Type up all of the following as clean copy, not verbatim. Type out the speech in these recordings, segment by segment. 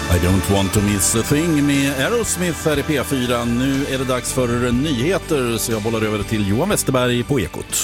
I don't want to miss a thing med Aerosmith här i P4. Nu är det dags för nyheter, så jag bollar över till Johan Westerberg på Ekot.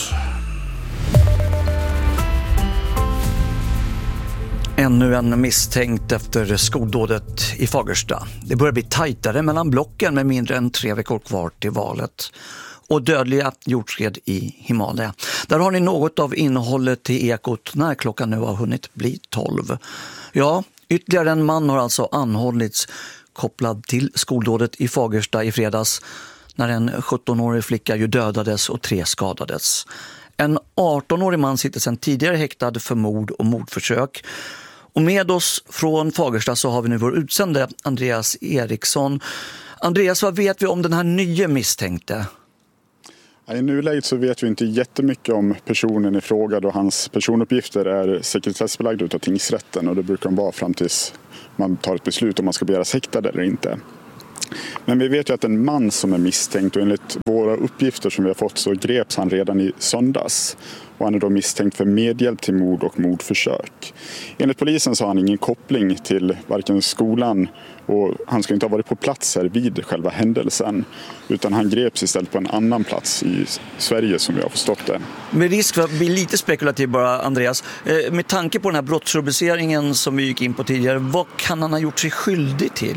Ännu en misstänkt efter skoldådet i Fagersta. Det börjar bli tajtare mellan blocken med mindre än 3 veckor kvar till valet. Och dödliga jordskred i Himalaya. Där har ni något av innehållet i Ekot när klockan nu har hunnit bli 12. Ja, ytterligare en man har alltså anhållits kopplad till skoldådet i Fagersta i fredags när en 17-årig flicka ju dödades och 3 skadades. En 18-årig man sitter sedan tidigare häktad för mord och mordförsök. Och med oss från Fagersta så har vi nu vår utsände Andreas Eriksson. Andreas, vad vet vi om den här nya misstänkte? I nuläget så vet vi inte jättemycket om personen i fråga då hans personuppgifter är sekretessbelagda utav tingsrätten, och det brukar de vara fram tills man tar ett beslut om man ska begäras häktad eller inte. Men vi vet ju att en man som är misstänkt, och enligt våra uppgifter som vi har fått så greps han redan i söndags. Och han är då misstänkt för medhjälp till mord och mordförsök. Enligt polisen så har han ingen koppling till varken skolan, och han ska inte ha varit på plats här vid själva händelsen. Utan han greps istället på en annan plats i Sverige som vi har förstått det. Med risk för att bli lite spekulativ bara, Andreas. Med tanke på den här brottsrubriceringen som vi gick in på tidigare, vad kan han ha gjort sig skyldig till?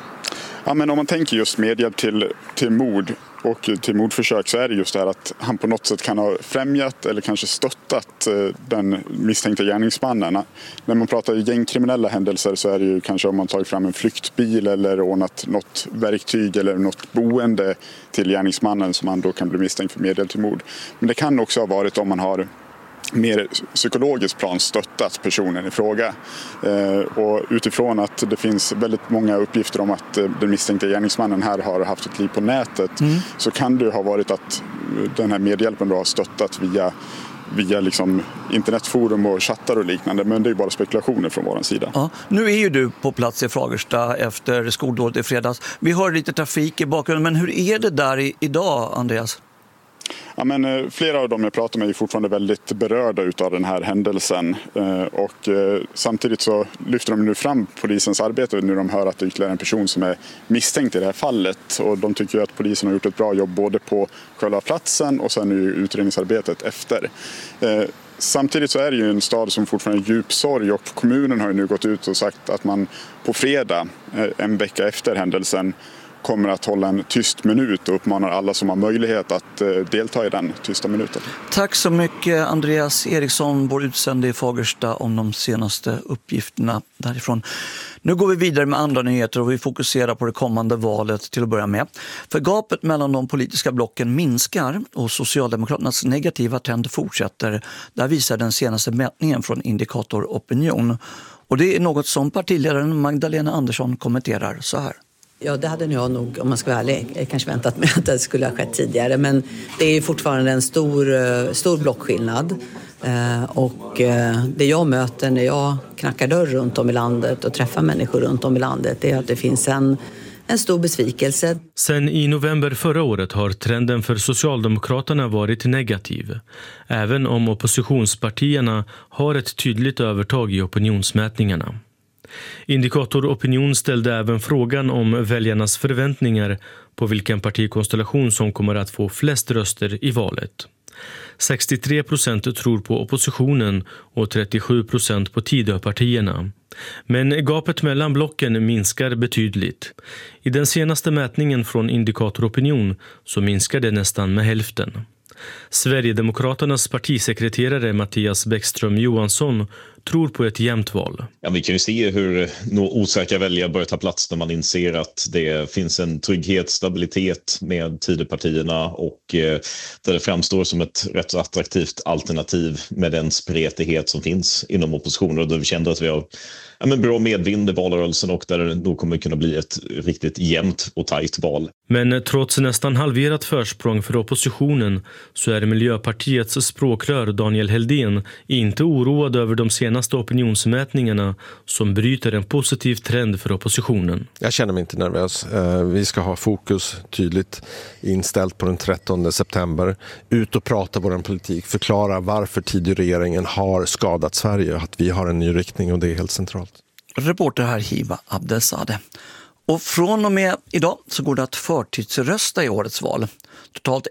Ja, men om man tänker just medhjälp till mord och till mordförsök, så är det just det här att han på något sätt kan ha främjat eller kanske stöttat den misstänkta gärningsmannen. När man pratar gängkriminella händelser så är det ju kanske om man tagit fram en flyktbil eller ordnat något verktyg eller något boende till gärningsmannen som man då kan bli misstänkt för medhjälp till mord. Men det kan också ha varit om man har mer psykologiskt plan stöttat personen i fråga. Och utifrån att det finns väldigt många uppgifter om att den misstänkta gärningsmannen här har haft ett liv på nätet, så kan det ha varit att den här medhjälpen då har stöttat via liksom internetforum och chattar och liknande, men det är bara spekulationer från vår sida. Ja, nu är ju du på plats i Fagersta efter skoldådet i fredags. Vi hör lite trafik i bakgrunden, men hur är det där idag, Andreas? Ja, men flera av dem jag pratar med är fortfarande väldigt berörda utav den här händelsen, och samtidigt så lyfter de nu fram polisens arbete när de hör att det är ytterligare en person som är misstänkt i det här fallet, och de tycker att polisen har gjort ett bra jobb både på själva platsen och sen i utredningsarbetet efter. Samtidigt så är det ju en stad som fortfarande är djup sorg, och kommunen har ju nu gått ut och sagt att man på fredag, en vecka efter händelsen, kommer att hålla en tyst minut och uppmanar alla som har möjlighet att delta i den tysta minuten. Tack så mycket, Andreas Eriksson, vår utsände i Fagersta, om de senaste uppgifterna därifrån. Nu går vi vidare med andra nyheter och vi fokuserar på det kommande valet till att börja med. För gapet mellan de politiska blocken minskar och Socialdemokraternas negativa trend fortsätter. Där visar den senaste mätningen från Indikator Opinion. Och det är något som partiledaren Magdalena Andersson kommenterar så här. Ja, det hade jag nog, om man ska vara ärlig, kanske väntat mig att det skulle ha skett tidigare. Men det är fortfarande en stor blockskillnad. Och det jag möter när jag knackar dörr runt om i landet och träffar människor runt om i landet är att det finns en stor besvikelse. Sen i november förra året har trenden för Socialdemokraterna varit negativ. Även om oppositionspartierna har ett tydligt övertag i opinionsmätningarna. Indikator Opinion ställde även frågan om väljarnas förväntningar på vilken partikonstellation som kommer att få flest röster i valet. 63% tror på oppositionen och 37% på Tidöpartierna. Men gapet mellan blocken minskar betydligt. I den senaste mätningen från Indikator Opinion så minskar det nästan med hälften. Sverigedemokraternas partisekreterare Mattias Bäckström Johansson tror på ett jämnt val. Ja, vi kan ju se hur osäkra väljare börjar ta plats när man inser att det finns en trygghet, stabilitet med Tidöpartierna, och där det framstår som ett rätt attraktivt alternativ med den spretighet som finns inom oppositionen, och då vi kände att vi har bra medvind i valrörelsen och där det nog kommer kunna bli ett riktigt jämnt och tajt val. Men trots nästan halverat försprång för oppositionen så är Miljöpartiets språkrör Daniel Heldén inte oroad över de senaste opinionsmätningarna som bryter en positiv trend för oppositionen. Jag känner mig inte nervös. Vi ska ha fokus tydligt inställt på den 13 september. Ut och prata vår politik, förklara varför Tidöregeringen har skadat Sverige och att vi har en ny riktning, och det är helt centralt. Reporter här Hiva Abdelsade. Och från och med idag så går det att förtidsrösta i årets val. Totalt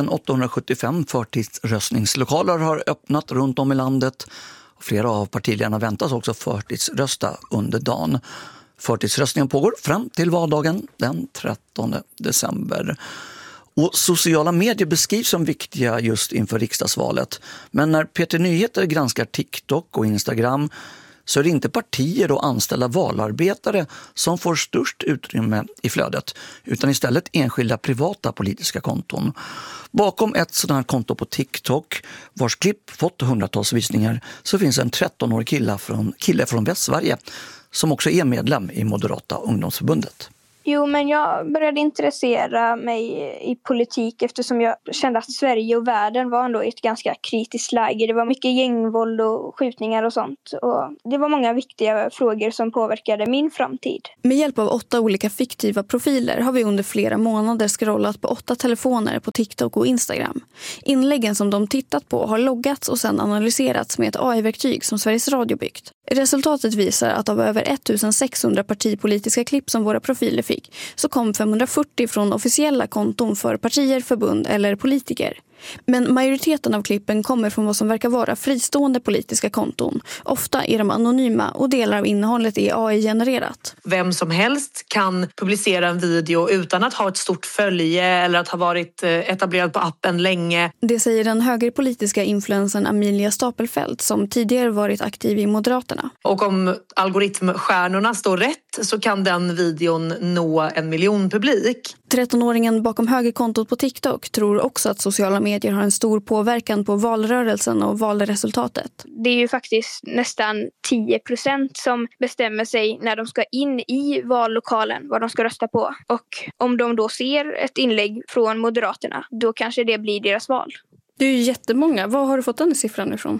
1875 förtidsröstningslokaler har öppnat runt om i landet. Flera av partiledarna väntas också förtidsrösta under dagen. Förtidsröstningen pågår fram till valdagen den 13 december. Och sociala medier beskrivs som viktiga just inför riksdagsvalet. Men när Peter Nyheter granskar TikTok och Instagram så är det inte partier och anställda valarbetare som får störst utrymme i flödet, utan istället enskilda privata politiska konton. Bakom ett sådant konto på TikTok, vars klipp fått hundratals visningar, så finns en 13-årig kille från Västsverige som också är medlem i Moderata ungdomsförbundet. Jo, men jag började intressera mig i politik eftersom jag kände att Sverige och världen var ändå i ett ganska kritiskt läge. Det var mycket gängvåld och skjutningar och sånt. Och det var många viktiga frågor som påverkade min framtid. Med hjälp av 8 olika fiktiva profiler har vi under flera månader scrollat på 8 telefoner på TikTok och Instagram. Inläggen som de tittat på har loggats och sedan analyserats med ett AI-verktyg som Sveriges Radio byggt. Resultatet visar att av över 1600 partipolitiska klipp som våra profiler fick så kom 540 från officiella konton för partier, förbund eller politiker. Men majoriteten av klippen kommer från vad som verkar vara fristående politiska konton. Ofta är de anonyma och delar av innehållet är AI-genererat. Vem som helst kan publicera en video utan att ha ett stort följe eller att ha varit etablerad på appen länge. Det säger den högerpolitiska influensen Amelia Stapelfelt som tidigare varit aktiv i Moderaterna. Och om algoritmstjärnorna står rätt så kan den videon nå 1 miljon publik. 13-åringen bakom högerkontot på TikTok tror också att sociala medier har en stor påverkan på valrörelsen och valresultatet. Det är ju faktiskt nästan 10% som bestämmer sig när de ska in i vallokalen vad de ska rösta på. Och om de då ser ett inlägg från Moderaterna, då kanske det blir deras val. Det är ju jättemånga. Var har du fått den siffran ifrån?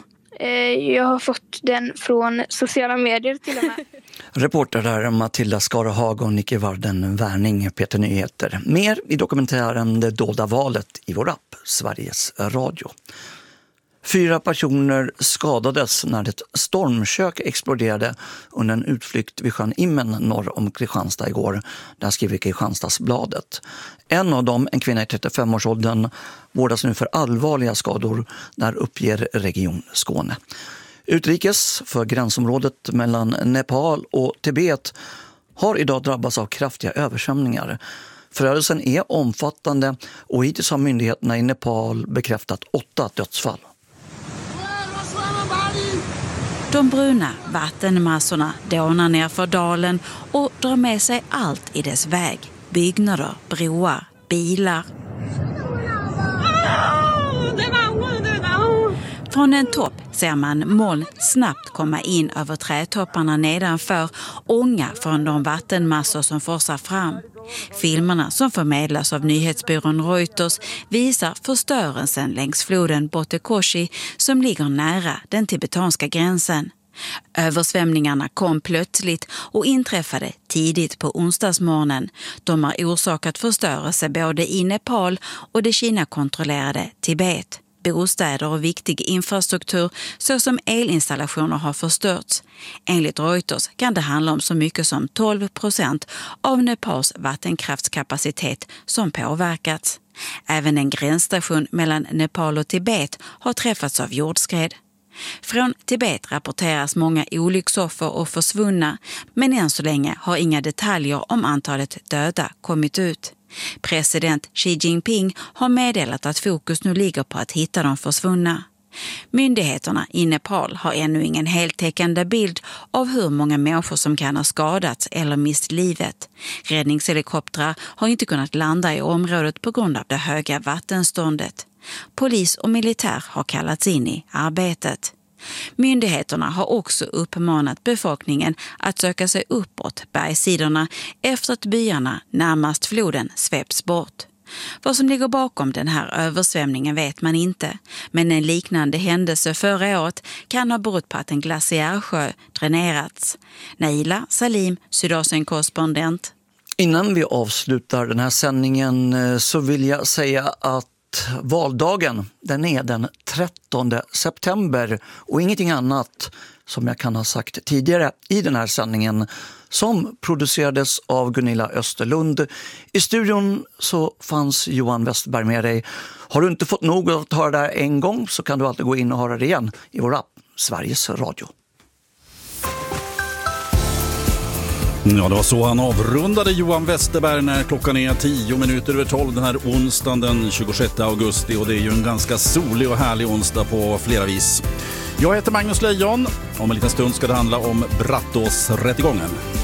Jag har fått den från sociala medier till och med. Reportrar Matilda Skarahag och Nicke Varden Värning, Peter Nyheter. Mer i dokumentären Det dolda valet i vår app, Sveriges Radio. 4 personer skadades när ett stormkök exploderade under en utflykt vid sjön Immen norr om Kristianstad igår. Där skriver Kristianstadsbladet. En av dem, en kvinna i 35-årsåldern, vårdas nu för allvarliga skador, där uppger Region Skåne. Utrikes för gränsområdet mellan Nepal och Tibet har idag drabbats av kraftiga översvämningar. Förödelsen är omfattande och hittills har myndigheterna i Nepal bekräftat 8 dödsfall. De bruna vattenmassorna dånar ner för dalen och drar med sig allt i dess väg. Byggnader, broar, bilar. Från en topp ser man moln snabbt komma in över trädtopparna nedanför, ånga från de vattenmassor som forsar fram. Filmerna som förmedlas av nyhetsbyrån Reuters visar förstörelsen längs floden Botekoshi som ligger nära den tibetanska gränsen. Översvämningarna kom plötsligt och inträffade tidigt på onsdagsmorgonen. De har orsakat förstörelse både i Nepal och det Kina-kontrollerade Tibet. Bostäder och viktig infrastruktur såsom elinstallationer har förstörts. Enligt Reuters kan det handla om så mycket som 12% av Nepals vattenkraftskapacitet som påverkats. Även en gränsstation mellan Nepal och Tibet har träffats av jordskred. Från Tibet rapporteras många olycksoffer och försvunna, men än så länge har inga detaljer om antalet döda kommit ut. President Xi Jinping har meddelat att fokus nu ligger på att hitta de försvunna. Myndigheterna i Nepal har ännu ingen heltäckande bild av hur många människor som kan ha skadats eller mist livet. Räddningshelikoptrar har inte kunnat landa i området på grund av det höga vattenståndet. Polis och militär har kallats in i arbetet. Myndigheterna har också uppmanat befolkningen att söka sig uppåt bergssidorna efter att byarna närmast floden sveps bort. Vad som ligger bakom den här översvämningen vet man inte, men en liknande händelse förra året kan ha berott på att en glaciärsjö dränerats. Naila Salim, Sydasien-korrespondent. Innan vi avslutar den här sändningen så vill jag säga att valdagen, den är den 13 september och ingenting annat som jag kan ha sagt tidigare i den här sändningen, som producerades av Gunilla Österlund. I studion så fanns Johan Westerberg med dig. Har du inte fått nog att höra det här en gång så kan du alltid gå in och höra det igen i vår app Sveriges Radio. Ja, det var så han avrundade Johan Westerberg när klockan är 12:10 den här onsdagen den 26 augusti. Och det är ju en ganska solig och härlig onsdag på flera vis. Jag heter Magnus Lejon. Om en liten stund ska det handla om Brattåsrättegången.